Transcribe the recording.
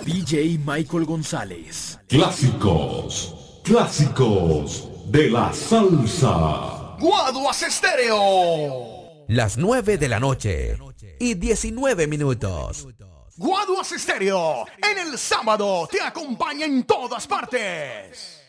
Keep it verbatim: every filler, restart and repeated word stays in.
D J Michael González. Clásicos, clásicos de la salsa. Guaduas Estéreo. Las nueve de la noche y diecinueve minutos. Guaduas Estéreo, en el sábado te acompaña en todas partes.